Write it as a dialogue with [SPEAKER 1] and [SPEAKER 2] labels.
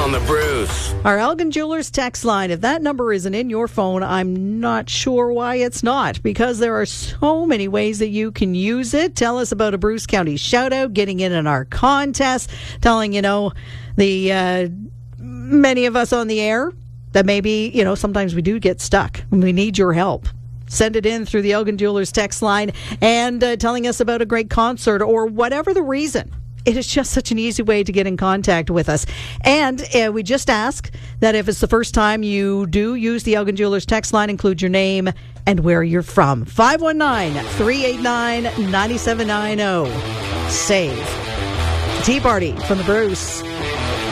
[SPEAKER 1] on the Bruce.
[SPEAKER 2] Our Elgin Jewelers text line. If that number isn't in your phone, I'm not sure why it's not, because there are so many ways that you can use it. Tell us about a Bruce County shout out, getting in our contest, telling, the many of us on the air that maybe, sometimes we do get stuck and we need your help. Send it in through the Elgin Jewelers text line and telling us about a great concert or whatever the reason. It is just such an easy way to get in contact with us. And we just ask that if it's the first time you do use the Elgin Jewelers text line, include your name and where you're from. 519-389-9790. Save. Tea Party from the Bruce.